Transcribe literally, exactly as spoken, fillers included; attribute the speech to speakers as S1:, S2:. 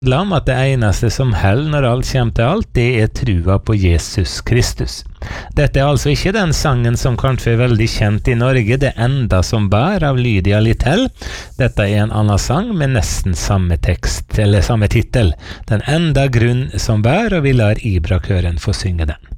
S1: om at det eneste som held når alt kommer til alt, det er trua på Jesus Kristus. Dette er altså ikke den sangen som kanskje er veldig kjent i Norge, Det enda som bær av Lydia Littell. Dette er en annen sang med nesten samme tekst, eller samme titel. Den enda grunn som bær, og vi lar Ibra-køren få synge den.